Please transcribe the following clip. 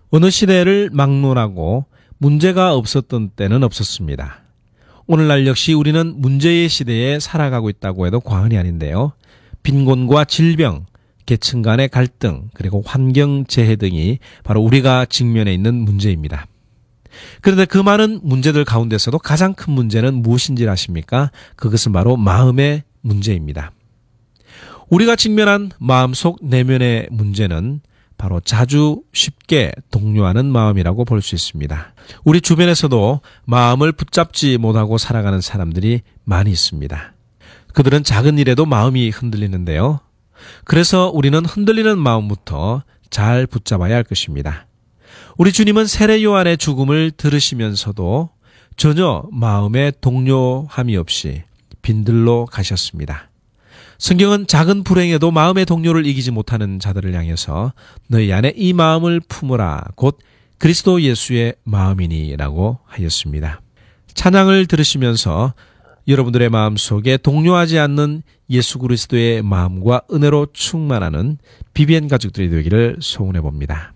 어느 시대를 막론하고 문제가 없었던 때는 없었습니다. 오늘날 역시 우리는 문제의 시대에 살아가고 있다고 해도 과언이 아닌데요. 빈곤과 질병, 계층 간의 갈등, 그리고 환경재해 등이 바로 우리가 직면해 있는 문제입니다. 그런데 그 많은 문제들 가운데서도 가장 큰 문제는 무엇인지 아십니까? 그것은 바로 마음의 문제입니다. 우리가 직면한 마음속 내면의 문제는 바로 자주 쉽게 동요하는 마음이라고 볼 수 있습니다. 우리 주변에서도 마음을 붙잡지 못하고 살아가는 사람들이 많이 있습니다. 그들은 작은 일에도 마음이 흔들리는데요. 그래서 우리는 흔들리는 마음부터 잘 붙잡아야 할 것입니다. 우리 주님은 세례 요한의 죽음을 들으시면서도 전혀 마음에 동요함이 없이 빈들로 가셨습니다. 성경은 작은 불행에도 마음의 동요를 이기지 못하는 자들을 향해서 너희 안에 이 마음을 품으라 곧 그리스도 예수의 마음이니라고 하였습니다. 찬양을 들으시면서 여러분들의 마음속에 동요하지 않는 예수 그리스도의 마음과 은혜로 충만하는 BBN 가족들이 되기를 소원해 봅니다.